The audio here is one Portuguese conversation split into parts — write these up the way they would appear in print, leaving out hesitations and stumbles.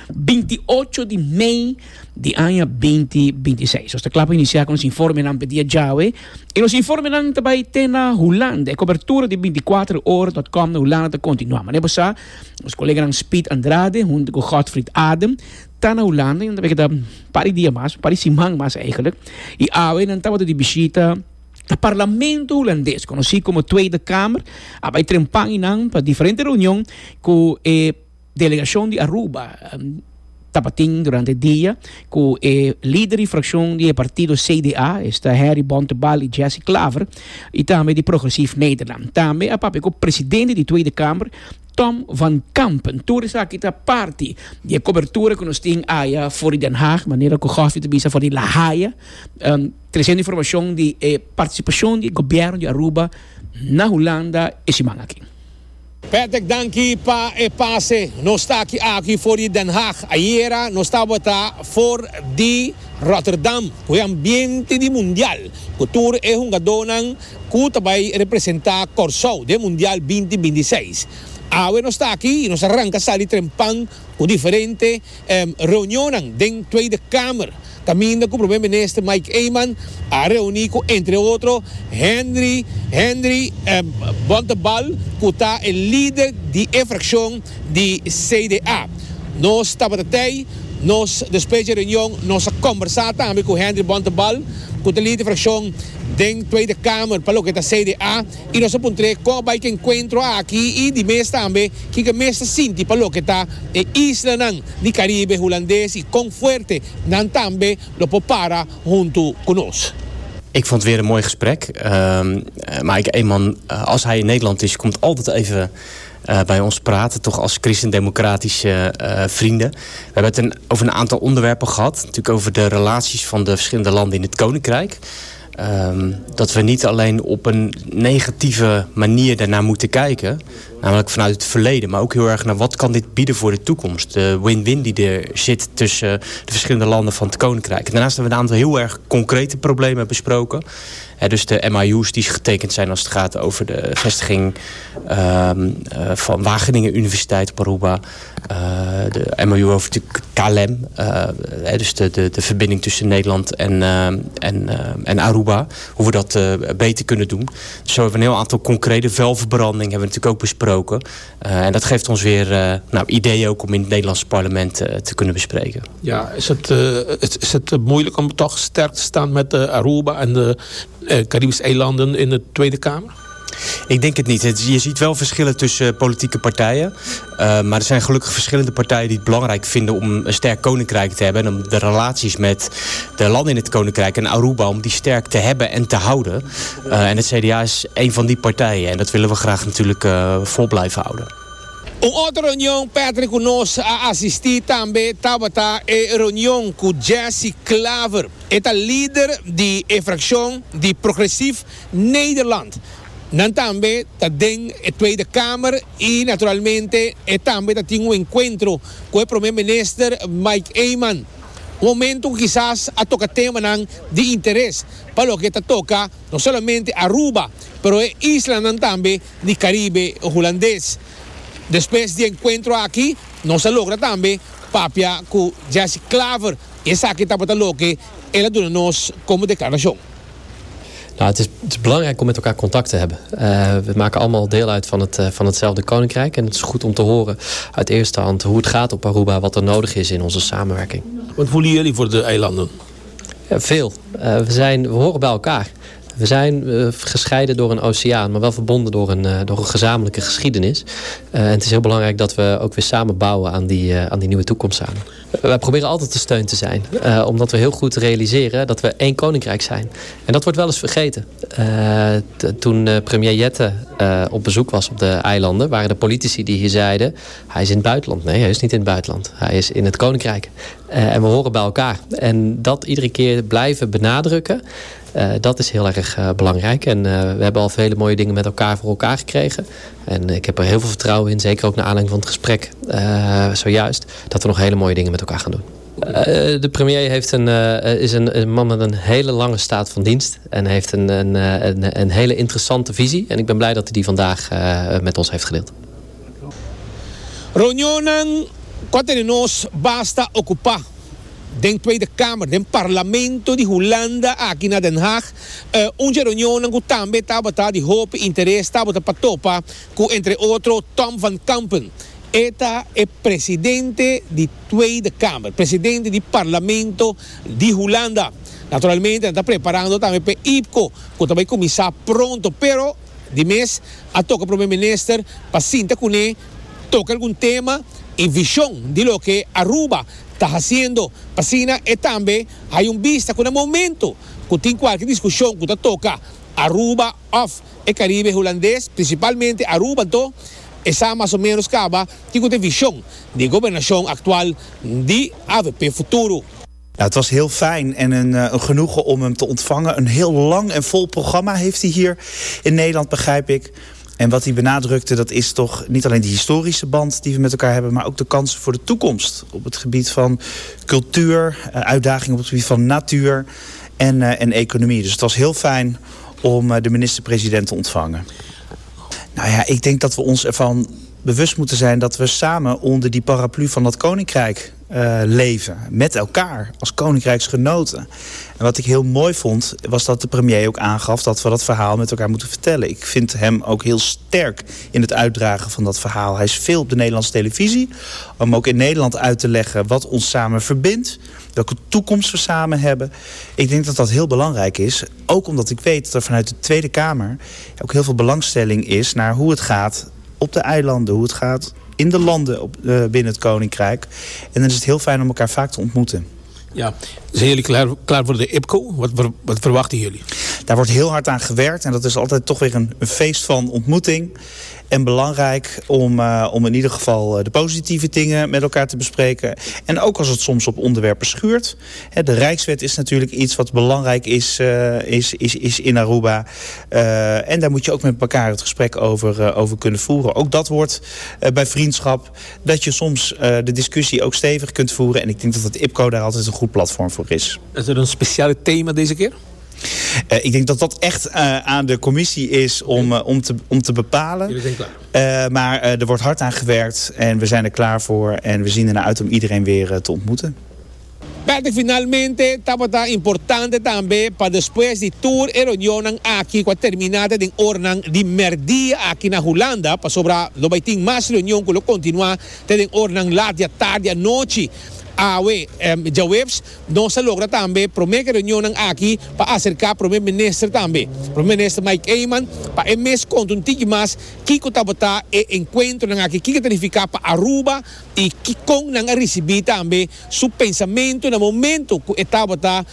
28 de maio di anno 2026. Sta clapa iniziare con si informe nan pedia Jawe e nos informe nan tabai tena Hollande. Cobertura di 24ore.com na Hollande te continua. Ma ne sa, os collega nan Speed Andrade, junto con Godfried Adem, Tana Hollande, en dan ben ik daar pari dia mas, pari simang mas eigenlijk. I awe nan tawat di visita het Parlamento holandês, conhecido como Tweede Kamer, vai trempang inang para diferente reunião com a delegação de Aruba. Tapating durante o dia, com o líder e fracção do partido CDA, está Harry Bontebal e Jesse Klaver, e também de Progressief Nederland. Também a papai com o presidente da Tweede Kamer, Tom van Kampen. Toen is aqui parte de cobertura que nós temos aí voor Den Haag, maneira que o Godfried te bisa voor de La Haia, trazendo informação de participação do governo de Aruba na Holanda e Simang aqui. Patrick, dankie pa e passe. Nós está aqui voor Den Haag. Ayer nós estamos voor de Rotterdam, o ambiente de mundial. O tour é gadonang que vai representar Corso de Mundial 2026. Ahora no está aquí y nos arranca salir trempang con diferentes reuniones dentro de Tweede Kamer. También con el primer ministro Mike Eyman a reunir con, entre otros, Henry Bontebal, que está el líder de la fracción de CDA. Nos estaba ahí, nos después de la reunión, nos conversamos también con Henry Bontebal, que es el líder de la fracción de Tweede Kamer para lo que está CDA y nos apunté cómo hay que encuentro aquí y de mes también que mes sinti para lo que está isla de Caribe holandés y con fuerte nan también lo popara junto con ons. Ik vond het weer een mooi gesprek. Mike Eyman, als hij in Nederland is, komt altijd even bij ons praten, toch als christendemocratische vrienden. We hebben het over een aantal onderwerpen gehad. Natuurlijk over de relaties van de verschillende landen in het Koninkrijk. Dat we niet alleen op een negatieve manier daarnaar moeten kijken, namelijk vanuit het verleden, maar ook heel erg naar wat kan dit bieden voor de toekomst. De win-win die er zit tussen de verschillende landen van het Koninkrijk. En daarnaast hebben we een aantal heel erg concrete problemen besproken. Dus de MOU's die getekend zijn als het gaat over de vestiging van Wageningen Universiteit op Aruba. De MOU over de KLM. Dus de verbinding tussen Nederland en Aruba. Hoe we dat beter kunnen doen. Dus zo hebben we een heel aantal concrete velverbranding hebben we natuurlijk ook besproken. En dat geeft ons weer ideeën ook om in het Nederlandse parlement te kunnen bespreken. Ja, is het moeilijk om toch sterk te staan met Aruba en de Caribische eilanden in de Tweede Kamer? Ik denk het niet. Je ziet wel verschillen tussen politieke partijen. Maar er zijn gelukkig verschillende partijen die het belangrijk vinden om een sterk koninkrijk te hebben. En om de relaties met de landen in het koninkrijk en Aruba, om die sterk te hebben en te houden. En het CDA is een van die partijen. En dat willen we graag natuurlijk vol blijven houden. Een andere reunião, Patrick, que nós assistimos também, estava a reunião com Jesse Klaver, é a líder da fracção de Progressief Nederland. Dan também tem a Tweede Kamer e, naturalmente, também tem encontro com o primeiro-ministro Mike Eyman. Momento quizás a tocar tema de interés para lo que toca no solamente Aruba, pero es isla también de Caribe holandés. Después de encuentro aquí, no se logra también papia con Jesse Klaver. Y esa que está lo que él doet nos como declaración. Nou, het is belangrijk om met elkaar contact te hebben. We maken allemaal deel uit van hetzelfde koninkrijk. En het is goed om te horen uit eerste hand hoe het gaat op Aruba, wat er nodig is in onze samenwerking. Wat voelen jullie voor de eilanden? Ja, veel. We horen bij elkaar. We zijn gescheiden door een oceaan, maar wel verbonden door een gezamenlijke geschiedenis. En het is heel belangrijk dat we ook weer samen bouwen aan die nieuwe toekomst samen. Wij proberen altijd te steun te zijn. Omdat we heel goed realiseren dat we één koninkrijk zijn. En dat wordt wel eens vergeten. Toen premier Jette op bezoek was op de eilanden, waren de politici die hier zeiden, hij is in het buitenland. Nee, hij is niet in het buitenland. Hij is in het koninkrijk. En we horen bij elkaar. En dat iedere keer blijven benadrukken, dat is heel erg belangrijk. En we hebben al vele mooie dingen met elkaar voor elkaar gekregen. En ik heb er heel veel vertrouwen in, zeker ook naar aanleiding van het gesprek zojuist, dat we nog hele mooie dingen met elkaar gaan doen. De premier is een man met een hele lange staat van dienst. En heeft een hele interessante visie. En ik ben blij dat hij die vandaag met ons heeft gedeeld. Reunião quando nós basta ocupar den Tweede Kamer, den Parlamento de Holanda aqui na Den Haag, reunião que também estava de hoop interesse, estava para topa, com entre outros Tom van Kampen. Eta é presidente de Tweede Kamer, presidente do Parlamento de Holanda. Naturalmente, está preparando também para IPCO, que também começar pronto, pero de mês a toca primeiro-ministro para sinta com ele, toca algum tema e visão de lo que Aruba está fazendo. Pasina e também há vista com o momento que tem qualquer discussão que toca Aruba of o Caribe holandês, principalmente Aruba, então essa mais ou menos acaba que tem visão de governação atual de AVP Futuro. Ja, het was heel fijn en een genoegen om hem te ontvangen. Een heel lang en vol programma heeft hij hier in Nederland, begrijp ik. En wat hij benadrukte, dat is toch niet alleen die historische band die we met elkaar hebben, maar ook de kansen voor de toekomst. Op het gebied van cultuur, uitdagingen op het gebied van natuur en economie. Dus het was heel fijn om de minister-president te ontvangen. Nou ja, ik denk dat we ons ervan bewust moeten zijn dat we samen onder die paraplu van dat koninkrijk leven. Met elkaar, als koninkrijksgenoten. En wat ik heel mooi vond, was dat de premier ook aangaf dat we dat verhaal met elkaar moeten vertellen. Ik vind hem ook heel sterk in het uitdragen van dat verhaal. Hij is veel op de Nederlandse televisie, om ook in Nederland uit te leggen wat ons samen verbindt. Welke toekomst we samen hebben. Ik denk dat dat heel belangrijk is. Ook omdat ik weet dat er vanuit de Tweede Kamer ook heel veel belangstelling is naar hoe het gaat op de eilanden, hoe het gaat in de landen binnen het Koninkrijk. En dan is het heel fijn om elkaar vaak te ontmoeten. Ja, zijn jullie klaar voor de IPCO? Wat verwachten jullie? Daar wordt heel hard aan gewerkt en dat is altijd toch weer een feest van ontmoeting. En belangrijk om in ieder geval de positieve dingen met elkaar te bespreken. En ook als het soms op onderwerpen schuurt. De Rijkswet is natuurlijk iets wat belangrijk is in Aruba. En daar moet je ook met elkaar het gesprek over kunnen voeren. Ook dat wordt bij vriendschap. Dat je soms de discussie ook stevig kunt voeren. En ik denk dat het IPCO daar altijd een goed platform voor is. Is er een speciaal thema deze keer? Ik denk dat dat echt aan de commissie is om te bepalen. Jullie zijn klaar. Maar er wordt hard aan gewerkt en we zijn er klaar voor. En we zien ernaar uit om iedereen weer te ontmoeten. Pero finalmente estaba importante também para después de tour e reunião aqui com a terminada de ornang de merdia aqui na Holanda para sobra lo vai ter mais reunião que lo continuar de ornang lá de tarde à noite. Jawebs, nós logra também primeira reunião aqui para acercar o primeiro-ministro também. O primeiro-ministro Mike Eyman para mês conta mais que está e encontro aqui que verificar para Aruba e que com não receber também seu pensamento no momento que estava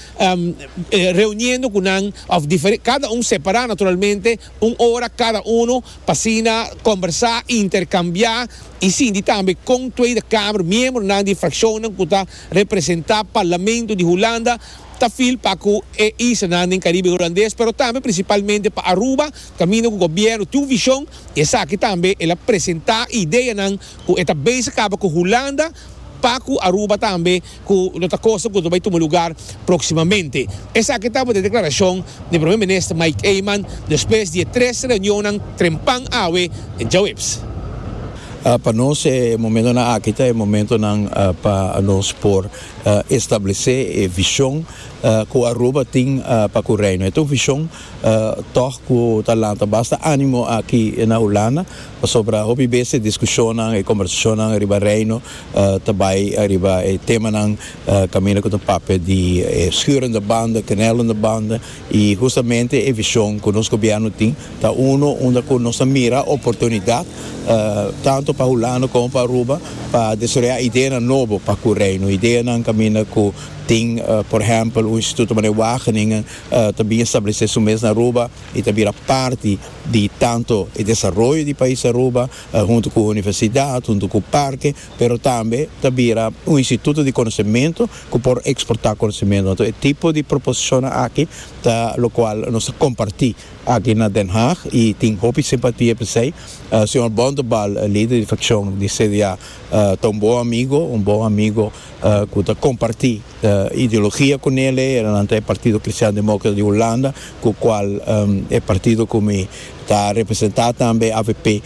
reunindo com cada separar naturalmente hora cada para conversar, intercambiar e sim também com Tweede Kamer, membro de fracção que representar o Parlamento de Holanda, está fil para que isso na Caribe holandês, pero também principalmente para Aruba, caminho com o governo, tua visão, e essa aqui também ela apresentar ideia que está bem acaba com Holanda, para que Aruba também com outra coisa que vai tomar lugar proximamente. Essa aqui estava a declaração do primeiro-ministro Mike Eyman depois de 3 reuniões trempang awe em Jawebs. Para nós é momento na aqui é momento para nós por estabelecer a visão que a Aruba tem para o reino. Então visão toch que talanta basta ânimo aqui na Holanda sobre a obibese discussão e conversação riba reino também riba tema caminho com o papel de schurende banden, canelende banden e justamente a visão que nós governo tem tá onde que nós mira oportunidade tanto para Holanda como para Aruba para desenvolver ideia nova para o reino, ideia não caminho que tem, por exemplo, o Instituto de Wageningen também estabeleceu isso mesmo na Aruba e também a parte de tanto o desenvolvimento do país Aruba junto com a universidade, junto com o parque, mas também um instituto de conhecimento que pode exportar conhecimento. Então, é tipo de proposição aqui, o qual nós compartilhamos aqui na Den Haag e tem muita simpatia por si. O senhor Bondebal, líder de facção de CDA, é um bom amigo que compartilha ideologia com ele, era o Partido Cristiano Democrata de Holanda, com o qual é partido que ta representar também AVP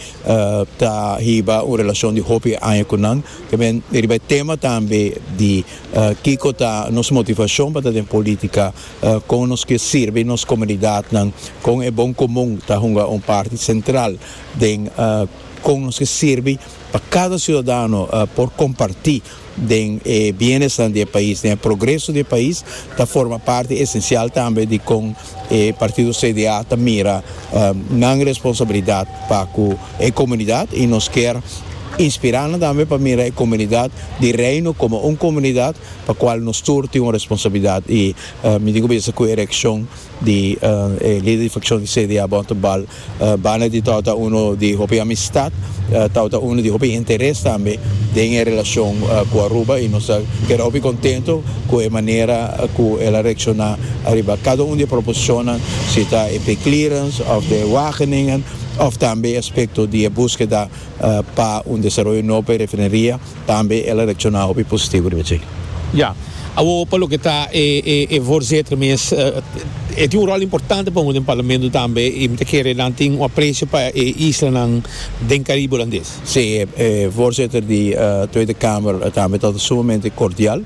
ta hiba uma relação de hopi anya kunang que ben riba tema também de kiko ta nos motivação para ter política com nos que serve nos comunidade nang com é bom comum ta hunga parte central den com nos que serve para cada cidadão por compartilhar den bienestar do país, den progresso do país, da forma parte essencial também de com partido CDA ta mira na responsabilidade para a comunidade e nos quer inspirando também para mirar a comunidade de Reino como uma comunidade para a qual nos turte uma responsabilidade e me digo bem com a eleição de líder de facção de CDA Bontebal bana de toda uno de hopi amistad toda uno de hopi interesse também em relação com Aruba e nós queremos contento com a maneira que ela reacciona arriba cada de proporciona se está a clearance of the Wageningen of também aspecto de búsqueda para desenvolvimento novo refineria também ela reacciona hopi positivo Ja, pelo que está voorzitter, mas tem rol importante para o parlamento também e muitas vezes não tem apreço para a isla do Caribe holandês. Sim, voorzitter da Tweede Kamer também está sumamente cordial.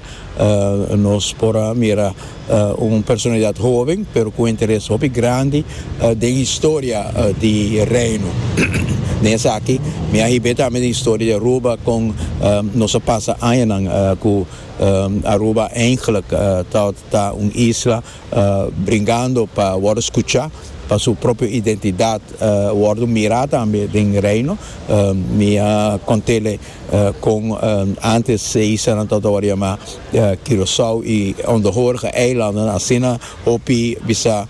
Nós por mira uma personalidade jovem, pero com interesse muito grande da história de Reino. Nessa aqui, me arribei também da história de Aruba com nossa passa anos com Aruba eigenlijk está uma isla brincando para escutar para sua própria identidade mirar também em Reino me contei com antes se isla não estava chamada Curaçao e onderhorige eilanden assim hopi bisa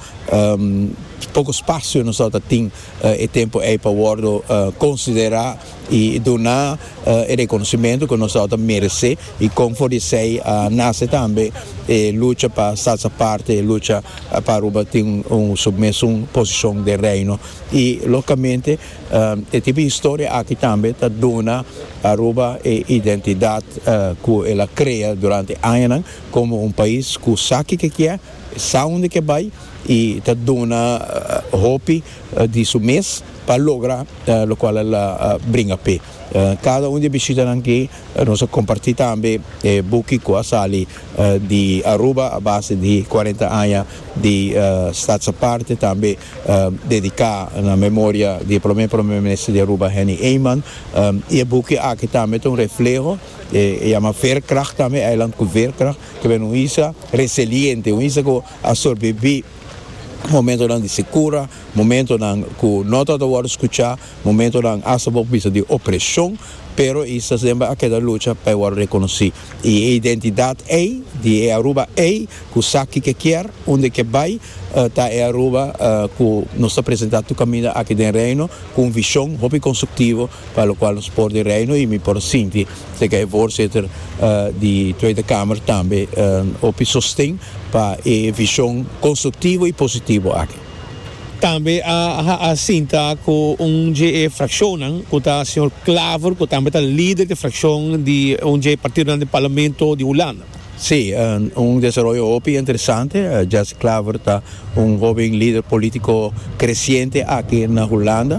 pouco espaço nós tem e tempo aí para considerar e dar o reconhecimento que nós merece e como foi dizer nasce também luta para essa parte luta para Aruba tem submesso uma posição de reino e localmente e tipo de história aqui também está dando Aruba a identidade que ela cria durante anos como país que sabe que é sabe que vai e está dando hope de seu mês para lograr o qual ela brinca pé. Cada de visita aqui nós compartilhamos também buque com a sali de Aruba a base de 40 anos de Staatsaparte também dedicar na memória do primeiro-ministro de Aruba Henny Eyman e o buque aqui também tem reflexo chama Veerkracht também eiland com Veerkracht que é uma isla resiliente uma isla que absorve momento de segura, momento que não todo mundo escutar, momento de opressão, pero isso sempre aquela luta para reconhecer. E a identidade de Aruba que sabe que quer, onde que vai, tá Aruba que nos apresentado o caminho aqui no Reino com visão muito construtiva para o qual nos pode Reino e me por sentir que é voorzitter de Tweede Kamer também op sostém para a visão construtiva e positiva aqui. Também a cinta com fração, com o senhor Klaver, que também é líder da fração de partido do parlamento de Holanda. Sim, desenvolvimento interessante. Jesse Klaver está jovem líder político crescente aqui na Holanda.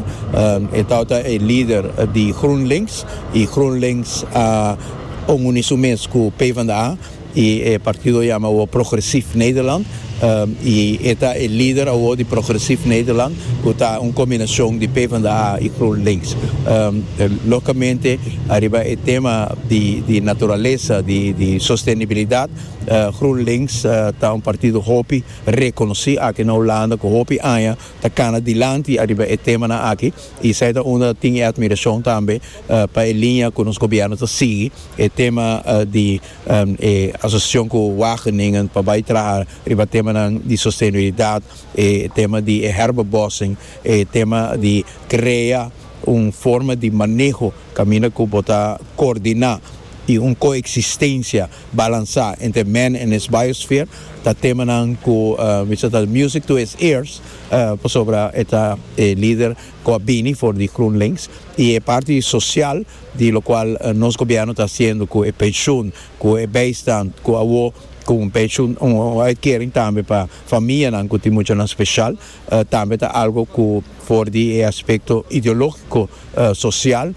É líder de GroenLinks e GroenLinks unisumens com o PvdA e o partido chama o Progressief Nederland. E está o líder de Progressief Nederland, que está uma combinação de PvdA e GroenLinks. Localmente, arriba o tema de natureza, de sustentabilidade. GroenLinks está um partido hopi reconhecido aqui na Holanda, que hopi anya está cana dilante arriba o tema na aqui e sai da onde tem admiração também para a linha que os governos seguem o tema de associação com Wageningen para beitragen arriba tema de sustentabilidade o tema de herbebossing o tema de criar uma forma de manejo caminho que pode coordenar e uma coexistência balançar entre man e a biosfera tá tema com music to his ears sobre esta líder com a Bini for the GroenLinks e a parte social de lo qual nos governo está sendo com a pensão com a beistand com a com um pensioen, uma uitkering também para família, não que tem muito especial, também tá algo que voor die aspecto ideológico social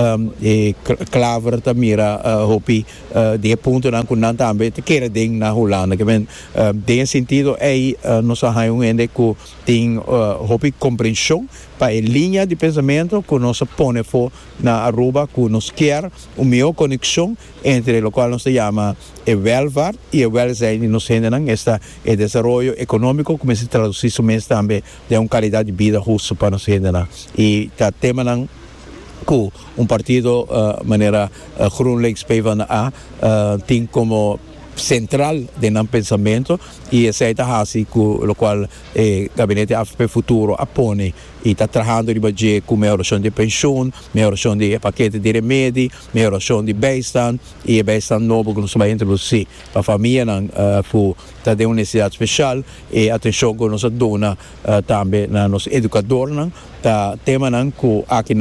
e Klaver tamira hopi die punto nan kunan tambe te kere ding na Holanda que ben de sentido aí nós arranhamos ainda que tem hopi compreensão para a linha de pensamento que nós põe for na Aruba que nós quer uma melhor conexão entre o qual nós se chama o welvaart e o welzijn e nós entendemos esta o desenvolvimento econômico como se traduz isso mesmo também de uma qualidade de vida justa para nós entender e tá tema nan que partido maneira GroenLinks PvdA tem como central de nosso pensamento e essa é a assim que o qual o gabinete AFP Futuro apone e está trabalhando de budget com melhoração de pensão, melhoração de paquete de remédio, melhoração de bijstand e bijstand novo que nós vamos introduzir para a família está de uma necessidade especial e atenção que nós dona também na nosso educador tá tema que aqui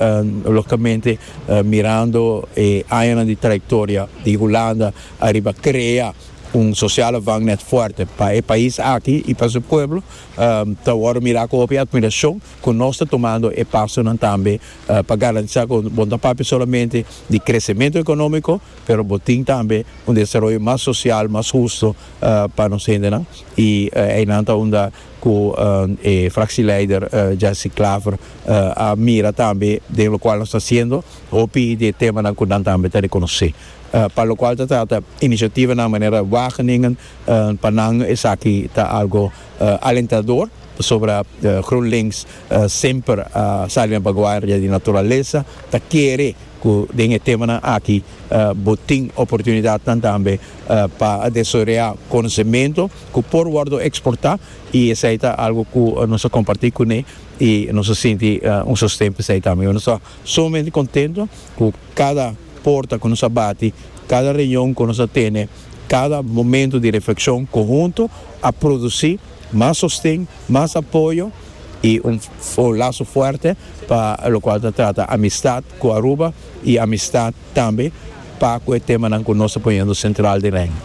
localmente mirando e a de trajetória de Holanda arriba crea social vangnet forte para o país aqui e para o povo tá agora mirar com a admiração que nós estamos tomando e passo também para garantir que bom papel solamente de crescimento econômico, pero botim também desenvolvimento mais social, mais justo para nós entender e é nanta onda com o fractieleider Jesse Klaver a mira também de lo qual nós está sendo hopi de tema que nós também está reconhecer para o qual trata iniciativa na maneira Wageningen Panang é aqui tá algo alentador sobre GroenLinks sempre salem para guarda de natureza tá querer que dengue tema aqui botin oportunidade também para desenvolver conhecimento que por guardo exportar e essa é algo que nós compartilhamos com ele e nós sente sustento aí também nós estamos somente contentes com cada porta que nós bate, cada reunião que nós tem, cada momento de reflexão conjunto a produzir mais sustento, mais apoio e laço forte para o qual trata amistade com a Aruba e amistade também para o tema que nós apoiamos central de reino.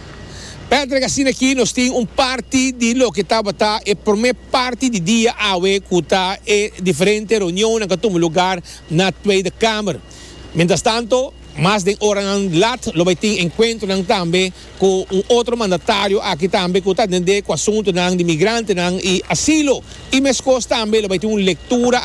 Patrick, assim aqui nós temos parte de lo que estava a primeira parte de dia que está diferente reunião que toma lugar na Tweede Kamer. Mientras tanto, mais de hora lat, lo vai ter encontro também com outro mandatário aqui também que está atendendo com o assunto de imigrante e asilo. E mesmo também lo vai ter uma leitura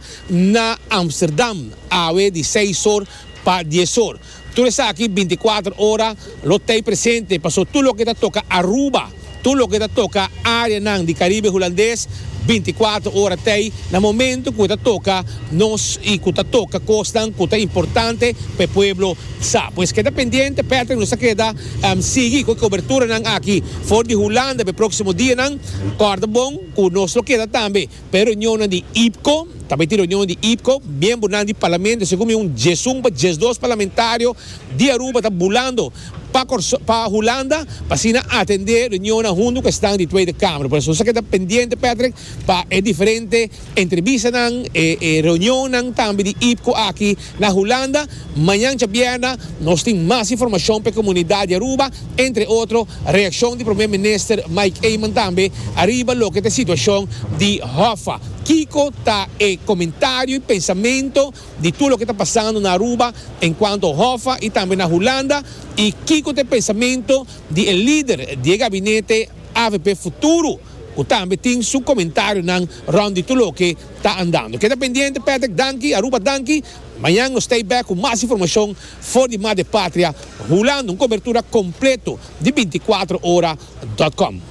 na Amsterdam, de 6 horas para 10 horas. Tudo isso aqui 24 horas, lo tem presente, passou tudo o que toca Aruba, tudo o que toca área de Caribe holandês. 24 horas tem, no momento que toca nos e que toca costan, que é importante para o povo sabe. Pois queda pendente, Patrick, nos queda seguir com a cobertura aqui fora de Holanda, para o próximo dia, corda bom, que nós queda também para a reunião de IPCO, também tem reunião de IPCO, bem bonando de parlamento, segundo um G2 parlamentário de Aruba, está bulando para Holanda, para atender a reunião junto com a estão de Tweede Kamer. Por isso, queda pendente, Patrick, para diferente entrevista e reunião também de IPCO aqui na Holanda. Manhã de viernes, nós temos mais informação para a comunidade de Aruba, entre outros, a reação do primeiro-ministro Mike Eamon também, arriba lo que é a situação de Hoffa. Kiko está comentário e pensamento de tudo o que está passando na Aruba enquanto Hoffa e também na Holanda. E Kiko tem pensamento de líder do gabinete AFP Futuro, que também tem seu comentário na round de tudo o que está andando. Queda pendente, Patrick, danke, Aruba, danke. Amanhã nós estamos back com mais informação fora de Madre Pátria, Holanda, uma cobertura completa de 24horas.com.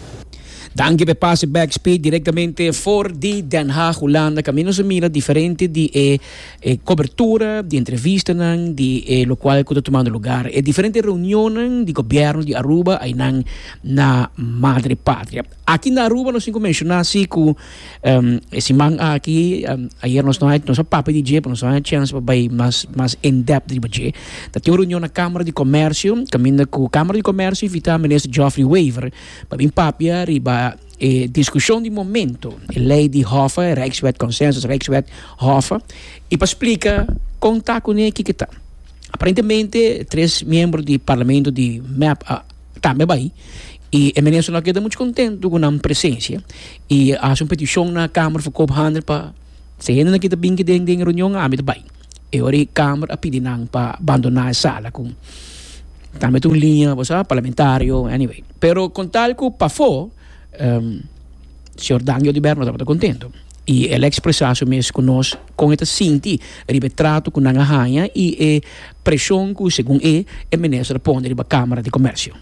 Danke per passe backspeed direttamente fuori di Den Haag, Holanda. Cammino su mira differente di cobertura, di interviste, di lo quale sta tomando lugar. E differenti riunioni di governo di Aruba e na madre patria. Aqui na Aruba nós mencionamos assim que esse man aqui ayer nós papo de dia, nós não chance para mais in depth de budget. Da tem reunião na Câmara de Comércio, caminho com a Câmara de Comércio invitar o ministro Geoffrey Wever para vir papia riba discussão de momento, lei de Hoffa, Rijkswet Consensus, Rijkswet Hoffa, e para explicar contar com ele que está. Aparentemente, 3 membros do parlamento de MAP também vai. E o ministro não queda muito contente com a presença. E há uma petição na Câmara para cobrando para se ainda não queda bem que tem reunião a mim vai. E agora a Câmara pede para abandonar a sala com também uma linha, parlamentário, anyway. Pero com tal que para fora, o senhor Daniel de Berno estava contente. E ele expressasse mesmo conosco com esta sinti ribetrato com a rainha e a pressão que, segundo o ministro responde da Câmara de Comércio.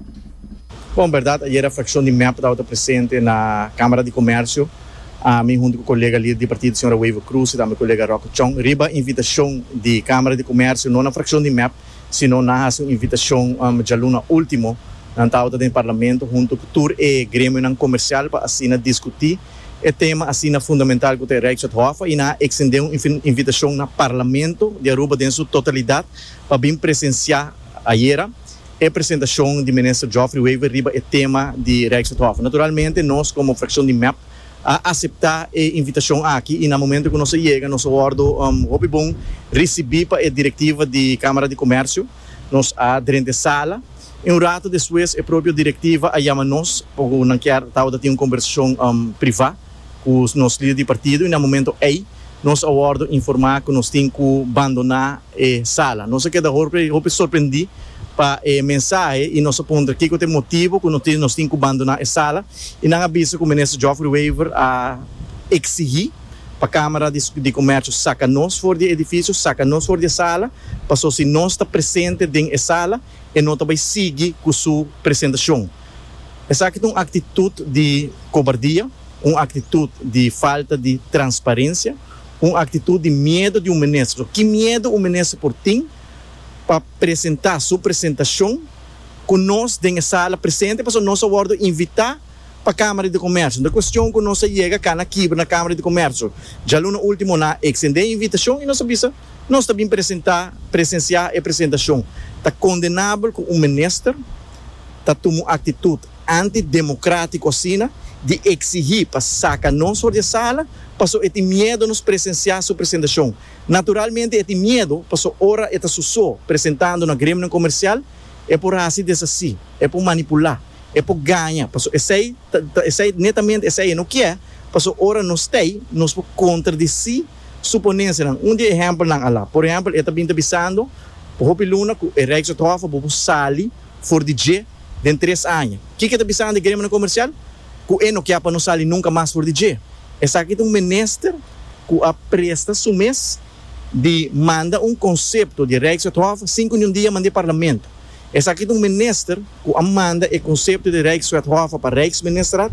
Bom, verdade, ayer a fração de MEP estava presente na Câmara de Comércio, a mim junto com o colega líder do partido, a senhora Waiva Cruz, e também o colega Rocco Chong, riba a invitação de Câmara de Comércio, não na fração de MEP, sino na invitação de aluna último, na tauta do Parlamento, junto com o Tour e Grêmio Comercial, para assim discutir o tema assim fundamental que o Rijkshof e na extender uma invitação no Parlamento de Aruba em sua totalidade, para vir presenciar ayer a apresentação do ministro Geoffrey Weaver riba o tema de Rijkshof. Naturalmente, nós como fração de MEP a aceitar a invitação aqui e no momento que nós chega, nós ordo bom receber para a diretiva de Câmara de Comércio, nós a dentro da sala. E um rato depois a própria diretiva a chama nós, porque não quer tal de ter uma conversação privada com os nossos líderes de partido e no momento aí nós a ordo informar que nós temos que abandonar a sala. Nós queda surpreendido para a mensagem e nós aponta que o motivo que nós temos que abandonar a sala e não avisa que o ministro Geoffrey Weaver a exigir para a Câmara de Comércio saca nós fora do edifício, saca nós fora da sala, passou se nós está presente dentro da sala e nós também seguir com sua apresentação. Essa aqui é uma atitude de cobardia, uma atitude de falta de transparência, uma atitude de medo de um ministro. Que medo o ministro por tem para apresentar sua apresentação com nós dentro da sala presente, para nós agora invitar para a Câmara de Comércio. Da questão que nós chega cá na Câmara de Comércio, já no último na extender a invitação e nós sabemos nós também presenciar a apresentação. Está condenável com o ministro, está tomando atitude antidemocrática assim, de exigir para sacar nós fora da sala, passou esse medo de nos presenciar a sua apresentação. Naturalmente, esse medo passou hora está sussou apresentando na Grêmio Comercial, é por assim assim, é por manipular, é por ganhar. Passou esse netamente esse aí não quer, passou hora nós por contradizer suponência. De exemplo não lá, por exemplo, está bem avisando, por Luna que o Rijkshof por sali for DJ dentro de 3 anos. O que está avisando de Grêmio Comercial? Que não quer para não sair nunca mais for DJ. Essa aqui é um ministro que apresta o mês de manda um conceito de Rijkshof 5 em um dia manda Parlamento. Essa aqui é um ministro que manda o conceito de Rijkshof para Rijksministraat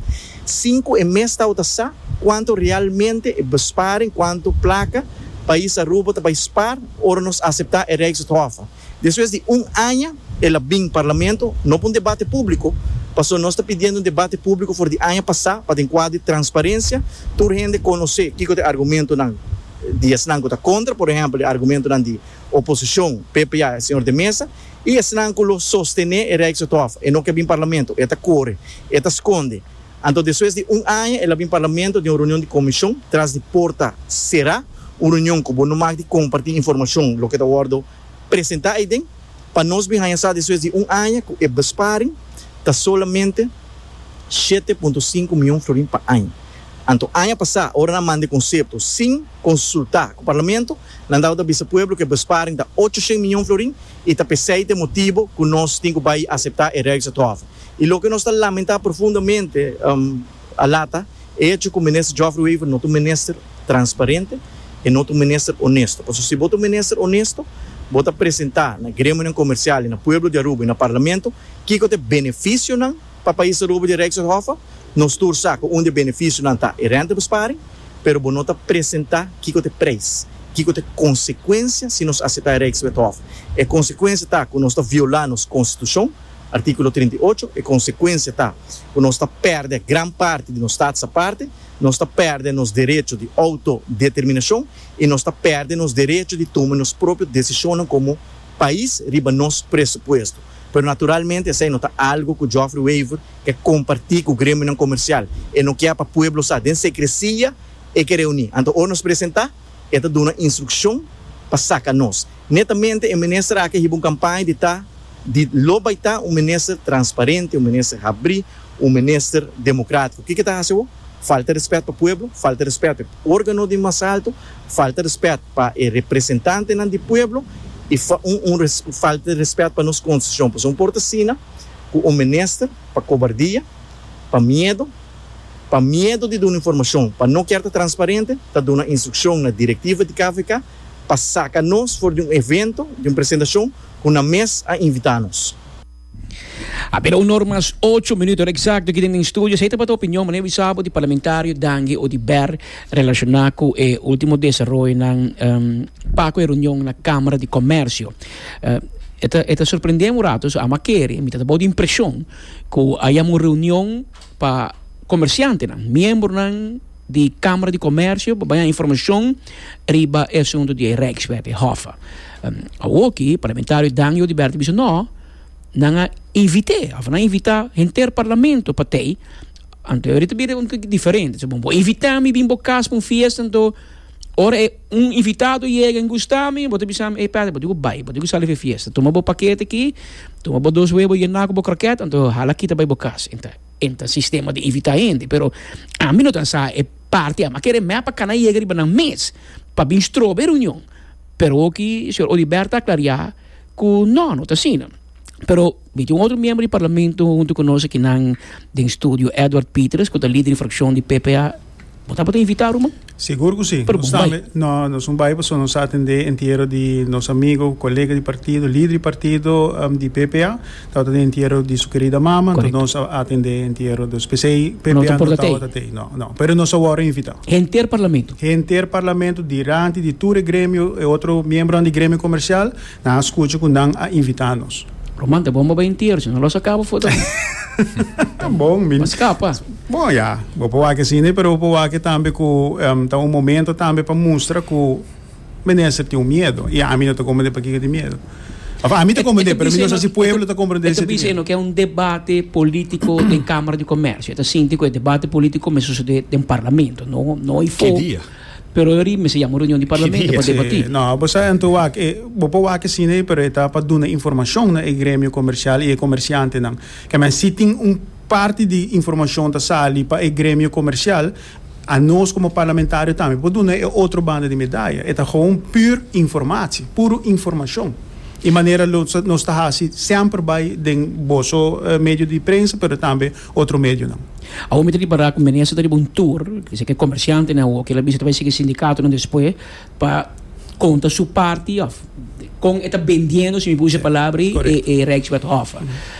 5 e mês está usando quanto realmente besparem, quanto placa país Aruba para spar ou nos aceitar o Rijkshof. Depois de 1 ano, ela vem Parlamento, não para um debate público. Passou, nós estamos pedindo um debate público por de ano passado, para ter um quadro de transparência, toda gente conhecer que o argumento de Asnanco está contra, por exemplo, o argumento de oposição, PPA, senhor de mesa, e Asnanco sostener o Rijkshof, e não que vem Parlamento, ela corre, ela esconde. Então, depois de 1 ano, ela vem Parlamento de uma reunião de comissão, traz de porta será, uma reunião que não mais de compartilhar informação, o que está ordo apresentar aí dentro, para nós bem depois de 1 ano, que é besparem, está solamente 7,5 milhões de florins por ano. Então, ano passado, hora na manda conceito, sem consultar com o Parlamento, na data do Vice-Pueblo, que besparem da 800 milhões de florins, e está pensando o motivo que nós temos que aceitar o Rijkshof. E o que nós estamos lamentando profundamente, a lata, é que o ministro Geoffrey Weaver não é um ministro transparente e não é um ministro honesto. Porque se você é um ministro honesto, vou apresentar na Grêmio Comercial, no Pueblo de Aruba e no Parlamento, que tem benefício para o país Aruba de Rijkshof, nós torçamos onde benefício não está e renta besparem, mas vou não apresentar que tem preço, que tem consequência se nós aceitar Rijkshof. A consequência está que nós estamos violando a Constituição, artículo 38, a consequência está que nós estamos perdendo grande parte de nossa essa parte, nós estamos perdendo os direitos de autodeterminação e nós estamos perdendo os direitos de tomar nossas próprias decisões como país, riba nosso pressuposto. Mas naturalmente, isso não está algo que o Geoffrey Weaver quer compartilhar com o Grêmio Comercial. E não quer para o povo saber, tem secrecia e quer reunir. Então, ou nos apresentar, é dar uma instrução para sacar nós. Netamente, o ministro aqui tem uma campanha de estar de lobaita ministro transparente, ministro abrir, ministro democrático. O que está fazendo? Falta de respeito para o povo, falta de respeito para o órgão de mais alto, falta de respeito para o representante do povo e falta de respeito para a nossa Constituição. Por exemplo, porta-sina, o ministro para cobardia, para medo de dar informação, para não querer transparente, está dando uma instrução na diretiva de KVK para sacar nós for de um evento, de uma apresentação, com a mesa a invitar-nos. Pero normas 8 minutos exacto aqui dentro do estúdio. Você tem a opinião, mas eu sabe de parlamentário Dangue ou de Ber relacionado com o último desenvolvimento na Paco e reunião na Câmara de Comércio. Eta surpreendemos ratos a maquere, me dá boa impressão que há uma reunião para comerciante, membro de Câmara de Comércio, para a informação riba é assunto de Rexpert, Hofa. Aqui, parlamentário Dangue ou de Ber disse não invitar inteiro parlamento para ter anterior também é um pouco diferente se bom invitar-me bem para casa para uma festa então ora é invitado e chega em gostar-me vou te pensar vou digo vai vou digo sair para festa toma um paquete aqui toma 2 huevos e naco croquete então hala aqui também para casa então sistema de invitar gente pero a mim não tem essa é parte mas querer me para cana e chegar para mês para bem strober reunião pero aqui senhor Oliberta clarear que não está assim. Pero um outro membro do parlamento junto conosco aqui no estúdio, Edward Peters, que é o líder de fração de PPA. Você pode invitar uma? Seguro que sim. Nós somos nós atender inteiro de nosso amigo, colega de partido, líder de partido de PPA, está inteiro de sua querida mama, nós atender inteiro dos PCI, PPA não, pero nós só invitar. Inteiro parlamento? Inteiro parlamento, dirante de todo o grêmio, e outro membro do grêmio comercial, na escuta com a invitar-nos. Romanta, bom para inteiro, senão nós acaba foto. Tá bom, mas capa. Bom, já, vou falar que sim, mas vou falar que também com tá momento também para mostrar que o ministro tem medo e a mim não está compreendendo para que tem medo. A mim está compreendendo, mas não sei se o povo está compreendendo. Estou dizendo que é debate político da Câmara de Comércio. Está sentindo que é debate político mas sucede no parlamento, não é fogo. Que dia? Pero eu me chamo reunião de parlamento para debater. Não, você então vou falar que sim, pero está para dar informação na grêmio comercial e comerciante não. Que mas se tem parte de informação da sala para o grêmio comercial, a nós como parlamentário também pode dar outra banda de medalha. É gewoon puro informação. E maneira nós está sempre vai den bosso meio de imprensa, pero também outro meio não. A homem tem para conveniência de um tour, que é comerciante, né, ou que ele vai seguir sindicato não depois para conta sua parte com está vendendo se me puxa a palavra e Rexpert Hofa.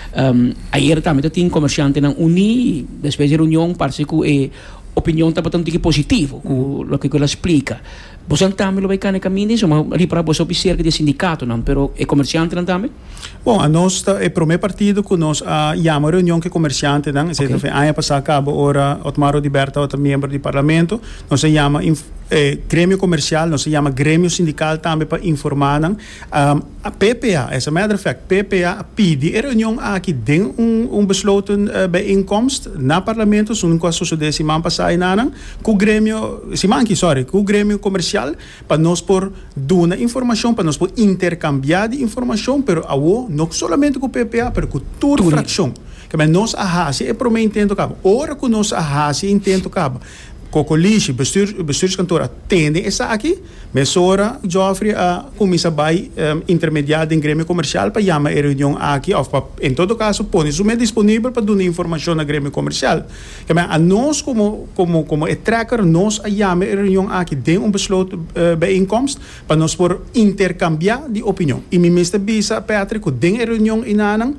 Aí também tem comerciante não uni depois de reunião parece que opinião está bastante positivo com o que ela explica. Você também lo vai cá no caminho, mas ali para você observar que é sindicato não, pero é comerciante não também? Bom, a nós é o primeiro partido que nós chama reunião que comerciante não, okay. Ano passado acaba ora Otmar Odiberta, outro membro do parlamento, nós chama grêmio comercial, nós chama grêmio sindical também para informar não. A PPA, essa matter of fact, PPA pede a reunião aqui tem besloten bijeenkomst na parlamento, zo'n quase sucedeu semana passada não, com o grêmio, com o grêmio comercial para nós por dar informação, para nós por intercambiar de informação, pero não somente com o PPA, mas com toda a fração. Que nós é para mim intento acaba. Ora que nós intento acaba. Cocoliche, bestuurskantoor atende essa aqui, mas ora Joffrey começa a intermediar em grêmio comercial para chamar a reunião aqui, ou em todo caso, põe isso disponível para dar informação na grêmio comercial. A nós, como tracker, nós chamamos a reunião aqui, tem besloten bijeenkomst, para nós por intercambiar de opinião. E me mestre bisa, Patrick, tem a reunião em Anang,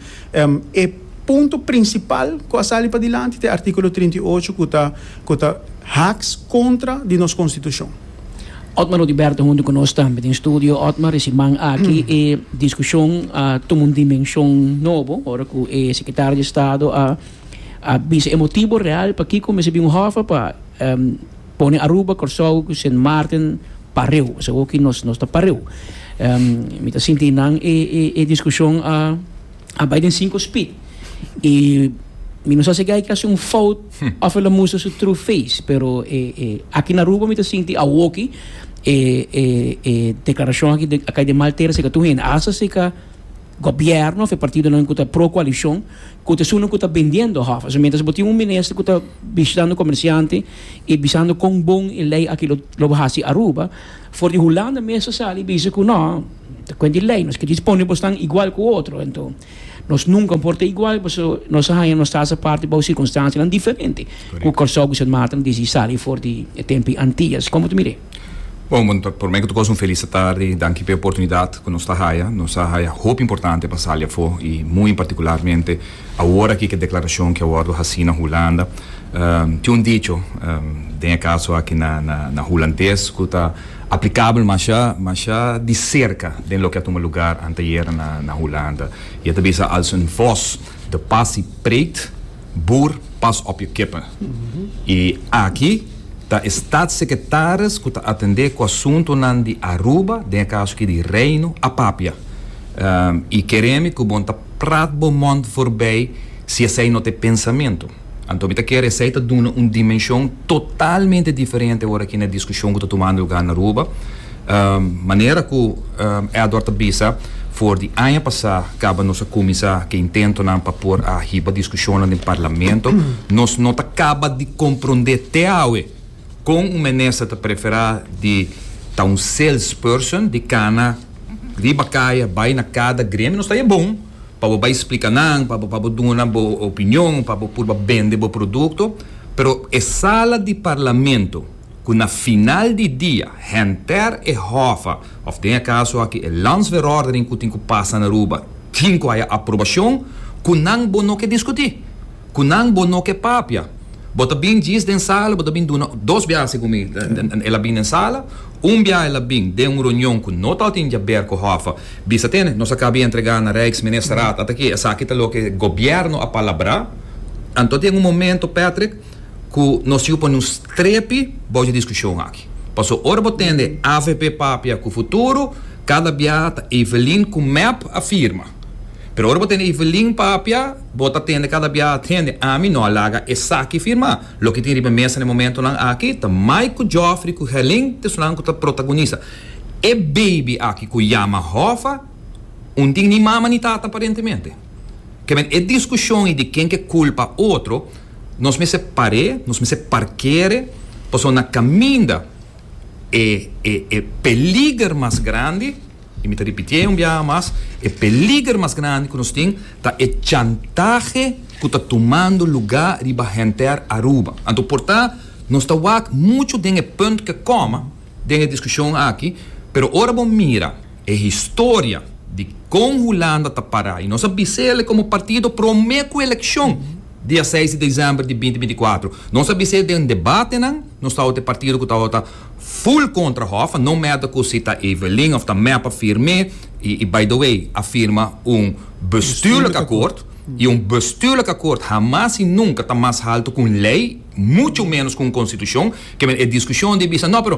ponto principal que a sala para diante é o artigo 38 que está hacks contra de nossa Constituição. Otmar Odiberta junto conosco também no estúdio. Otmar, esse man aqui é discussão toma uma dimensão nova, agora que o secretário de Estado visa emotivo real para que comece a Hofa para pôr Aruba, Corsou, St. Martin, Pareu, so que nós está Pareu. Me está sentindo a discussão a Biden 5 speed. E não sei se é um fault of a música su true face, pero aqui na Aruba me sinto a walkie declaração aqui de Malteira se que tu hen asa se que governo, o partido não está pro-coalição, que está vendendo hofa. Somente se um ministro que está visitando comerciante e visitando com bom e lei aqui lo bahasi Aruba, for de Holanda mesmo sali, bisa que não, quando lei, nós que disponíveis estão igual que o outro, então nós nunca porta igual, porque nós sabemos que nossa parte para circunstâncias são diferentes. O corso que se mata desse sali for de tempi antigas, como tu mire? Bom, por mim que tu gosto feliz tarde, danke pela oportunidade que nos haja roupa importante para salir for e muito particularmente agora aqui que a declaração que agora assina na Holanda, tinha dicho, tem caso aqui na holandês que está aplicável mas já de cerca de lo que toma lugar anterior na Holanda e também als een voz de passie preekt, boer pas op je kippen. E aqui da staatssecretaris que atender com o assunto de Aruba, de caso que de Reino a Papia. E queremos que o bom praat bom voorbij se esse não tem pensamento. Então, eu quero essa dar uma dimensão totalmente diferente agora aqui na discussão que está tomando lugar na Aruba. Maneira que é a dorta bisa for de ano passado, acaba nossa comissão que intenta para pôr a riba discussão no parlamento, nós não acaba de compreender até agora com um ministro que prefere de um salesperson de cana riba caia vai na cada grêmio não está bom para explicar não para dar uma opinião para vender o produto pero a sala de parlamento que na final de dia hanteer e hofa of tem caso aqui a landsverordening que tem que passar na Aruba tem que a aprovação que não bono que discutir que não bono que papia. Bota bem diz na sala, bota bem dois viagens comigo. Ela bem na sala, viagem ela bem de reunião com não tal tem de berco hofa. Bisa tem, nós acabamos de entregar na Rijksministeraat, até que essa aqui tá lo que governo a palavra. Então tem momento, Patrick, que nós temos um strepe boa discussão aqui. Passou hora botando AVP papia com o futuro, cada viagem Evelyn com map afirma. Pero ora botando Evelyn papia, bota tende cada dia tende a mim não alaga essa aqui firma. Lo que tem riba mesa no momento não aqui, tá Michael Joffrey com Helen, te sonando que protagonista. E baby aqui com Yama Hoffa, tem nem mama nem tata aparentemente. Que é discussão de quem que culpa outro, nós me separei, nós me parqueire, passou na caminha e peligro mais grande. E me repetir dia mais, o peligro mais grande que nós temos é o chantaje que está tomando lugar riba hanteer Aruba. Então, portanto, nós estamos muito de ponto que coma, de discussão aqui, pero ora bom mira, a história de como Holanda está parada. E nós sabemos como partido promete a eleição dia 6 de dezembro de 2024. Nós sabemos de debate, nós estamos de partido que está full contra Hoffa, não merda que cita Evelyn of da mapa firme e by the way, afirma bestuurlijk akkoord e bestuurlijk akkoord jamais e nunca está mais alto com lei, muito menos com constituição, que é discussão de bisa, não, pero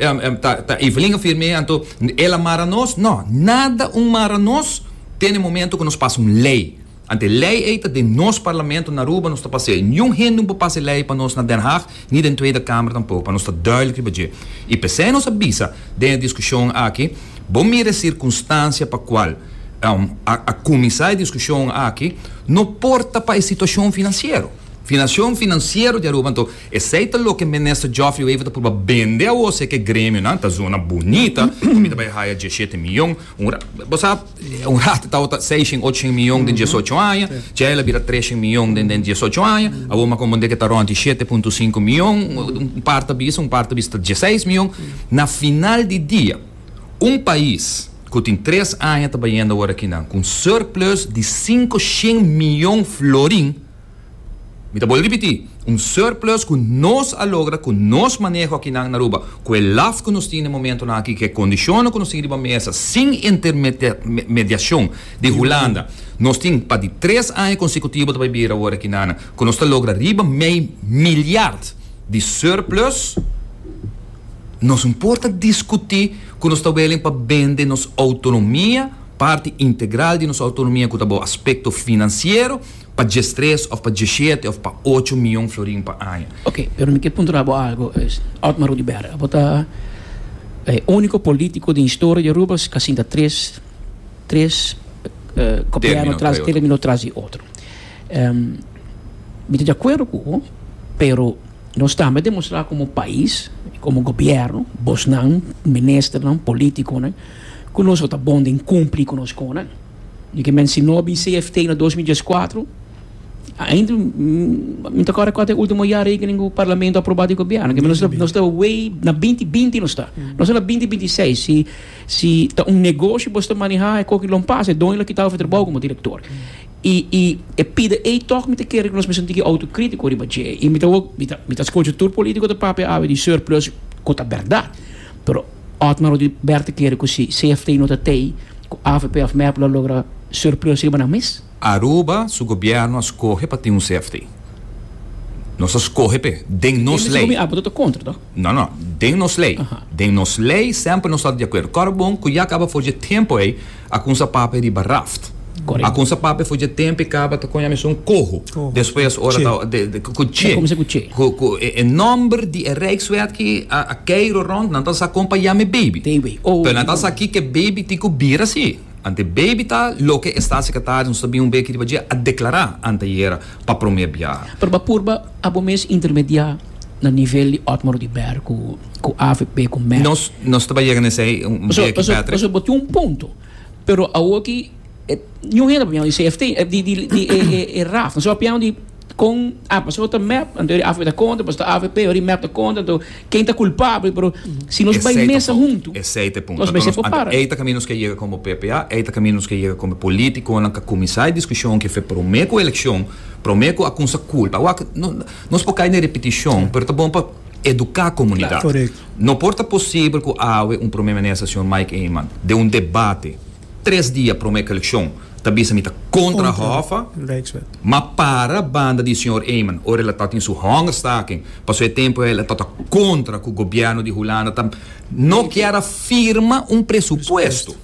Evelyn afirme, então, ela maranos, não, nada maranos tem momento que nos passa lei. Ante lei é de nosso parlamento na Aruba nos está passando. Nenhum gente não passa lei para nós na Den Haag, nem na Tweede Kamer tampouco, para nós está duidelijk budget. E pensei nos avisa de discussão aqui, bom mira circunstância para qual a comissão de discussão aqui não porta para a situação financeira. Financiação financeira de Aruba, então, aceita o que o ministro Joffrey Wave para vender a você que Grêmio, não? Tá zona bonita, comida vai raia 17 milhões, você rato tá 6, 8 milhões de 18 anos, já ela vira 3 milhões de 18 anos, a uma como que tá ronde 7,5 milhões, parte vista 16 milhões, na final de dia, país que tem 3 anos trabalhando agora aqui, com surplus de 500 milhões florim. Me vou repetir, surplus que nós logra, que nós maneja aqui na Aruba, com o LAF que nós temos no momento aqui, que condiciona que nós temos na mesa, sem intermediação de Holanda, nós temos para de 3 anos consecutivos de beber agora aqui na que nós logra riba meio milhar de surplus, nos importa discutir que nós estamos para vender nossa autonomia, parte integral de nossa autonomia, que o aspecto financeiro, para 13 ou para 17 ou para 8 milhões de florins por ano. Ok, pero me quero pontuar algo. Otmar Rudiberg, o único político da história de Aruba que assina três termino tras de outro. Me de acordo com, pero nós estamos a demonstrar como país, como governo, bosnan, ministro, político, né, que nós estamos bom em cumprir conosco, né. E que mencionou o CFT em 2004, ainda agora qual é o último ano que o parlamento aprovado o governo, que nós estamos way na 2020 nós está na 2026 se tá negócio você manejar é qualquer não passa é dono que estava a trabalhar como diretor e pide toque me te quer que nós me sentir autocrítico de budget e me tá escolher político do papel de surplus com a verdade pero Otmar de Berta quer que se CFT não tem com AFP of map logra surplus riba na mês. Aruba, su governo escolhe para ter um CFT. Nós escolhe den nos lei. Ah, você contra, tá? Não, den nos lei. Den nos lei sempre nós estamos de acordo. Cara bom, que já acaba de tempo aí, a consa papel de baraft. A consa papel foi de tempo e acaba com a missão corro. Depois hora de cuche. Como se cuche? O número de Rijkswet que a queiro rond, não tá sa acompanhar me baby. Então não tá aqui que baby te cobrir assim. Ante baby tá lo que está secretário não sabia beque de badia a declarar ante era para promover viajar. Para purba abo mês intermediário no nível de Otmar de Berg com AFP com MER. Nós trabalhamos nesse beque Patrick. Nós botamos ponto. Pero a aqui não é para mim CFT de RAF. Nós só de com passou o map, então a AFP da conta, passou a AFP, o map da conta, então quem está culpável, pero se nós vai nessa junto, nós vai se preparar. Eita caminhos que chega como PPA, eita caminhos que chega como político, na comissão de discussão que foi prometo eleição, prometo a consa culpa. Nós por cair na repetição, pero tá bom para educar a comunidade. Claro, não porta possível que haja problema nessa senhor Mike Eyman, de debate, 3 dias prometo eleição. Tabisa mita contra Hofa, mas para a banda de senhor Eyman, ora ela está em sua hungerstaking, passou o tempo ela está contra o governo de Holanda, não quer firma pressuposto.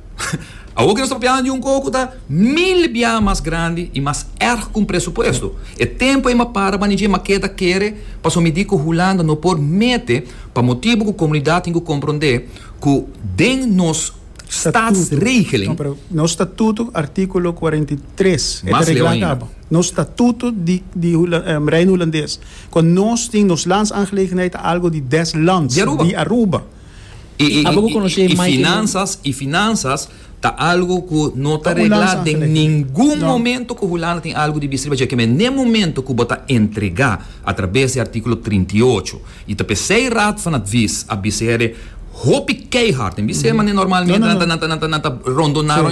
A o que nós estamos falando de coco tá 1000 vezes mais grande e mais erro com pressuposto. E tempo é para banir uma queda quer, passou me dizer que Holanda não pode meter para motivo que a comunidade tem que compreender que den nos Staatsregeling. No estatuto, artículo 43. Mas no estatuto de Rijn Holandês. Quando nós temos nos landsaangelegenheden algo de 10 lands. De Aruba. E finanças tá algo que não está reglado em nenhum momento que o Holanda tem algo de distribuir, que nem momento que bota entregar através do artículo 38. E tá pensei rato van advies a BCR hoop keihard en BCR mas normalmente nata rondonaram